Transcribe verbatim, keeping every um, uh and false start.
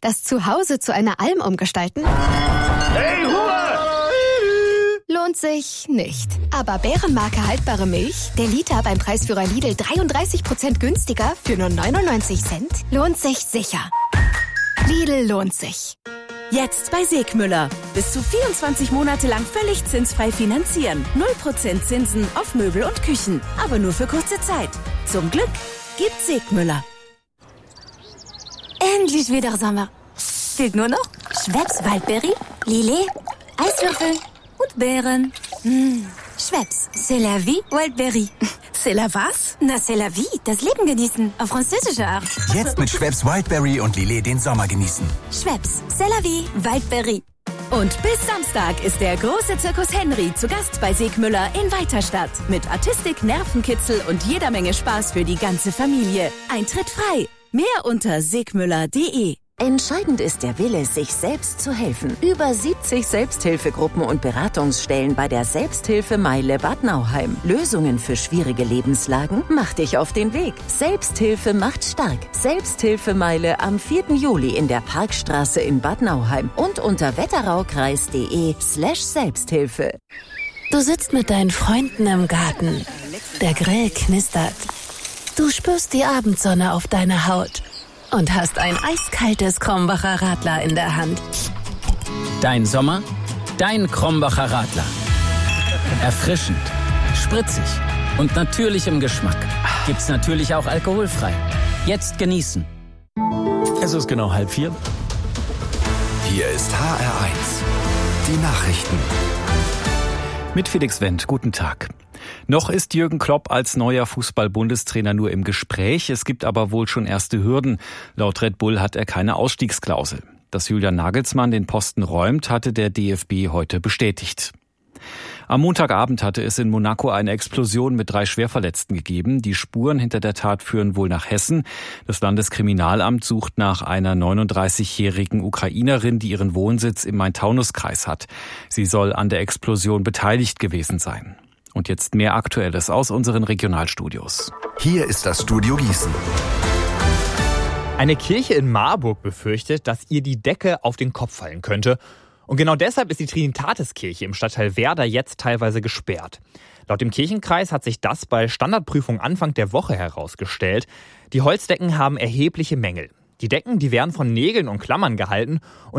das Zuhause zu einer Alm umgestalten? Hey, Ruhe! Lohnt sich nicht. Aber Bärenmarke haltbare Milch, der Liter beim Preisführer Lidl dreiunddreißig Prozent günstiger für nur neunundneunzig Cent, lohnt sich sicher. Lidl lohnt sich. Jetzt bei Segmüller. Bis zu vierundzwanzig Monate lang völlig zinsfrei finanzieren. null Prozent Zinsen auf Möbel und Küchen. Aber nur für kurze Zeit. Zum Glück gibt Segmüller. Endlich wieder Sommer. Fehlt nur noch Schweppes Waldberry, Lillet, Eiswürfel und Beeren. Mmh. Schweppes, c'est la vie, Wildberry. C'est la was? Na, c'est la vie, das Leben genießen, auf französische Art. Jetzt mit Schweppes Wildberry und Lillet den Sommer genießen. Schweppes, c'est la vie, Wildberry. Und bis Samstag ist der große Zirkus Henry zu Gast bei Segmüller in Weiterstadt. Mit Artistik, Nervenkitzel und jeder Menge Spaß für die ganze Familie. Eintritt frei. Mehr unter segmüller punkt de. Entscheidend ist der Wille, sich selbst zu helfen. Über siebzig Selbsthilfegruppen und Beratungsstellen bei der Selbsthilfe Meile Bad Nauheim. Lösungen für schwierige Lebenslagen? Mach dich auf den Weg. Selbsthilfe macht stark. Selbsthilfemeile am vierten Juli in der Parkstraße in Bad Nauheim und unter wetteraukreis.de slash Selbsthilfe. Du sitzt mit deinen Freunden im Garten. Der Grill knistert. Du spürst die Abendsonne auf deiner Haut. Und hast ein eiskaltes Krombacher Radler in der Hand. Dein Sommer, dein Krombacher Radler. Erfrischend, spritzig und natürlich im Geschmack. Gibt's natürlich auch alkoholfrei. Jetzt genießen. Es ist genau halb vier. Hier ist H R eins. Die Nachrichten. Mit Felix Wendt, guten Tag. Noch ist Jürgen Klopp als neuer Fußball-Bundestrainer nur im Gespräch. Es gibt aber wohl schon erste Hürden. Laut Red Bull hat er keine Ausstiegsklausel. Dass Julian Nagelsmann den Posten räumt, hatte der D F B heute bestätigt. Am Montagabend hatte es in Monaco eine Explosion mit drei Schwerverletzten gegeben. Die Spuren hinter der Tat führen wohl nach Hessen. Das Landeskriminalamt sucht nach einer neununddreißigjährigen Ukrainerin, die ihren Wohnsitz im Main-Taunus-Kreis hat. Sie soll an der Explosion beteiligt gewesen sein. Und jetzt mehr Aktuelles aus unseren Regionalstudios. Hier ist das Studio Gießen. Eine Kirche in Marburg befürchtet, dass ihr die Decke auf den Kopf fallen könnte. Und genau deshalb ist die Trinitatiskirche im Stadtteil Werder jetzt teilweise gesperrt. Laut dem Kirchenkreis hat sich das bei Standardprüfung Anfang der Woche herausgestellt. Die Holzdecken haben erhebliche Mängel. Die Decken, die werden von Nägeln und Klammern gehalten und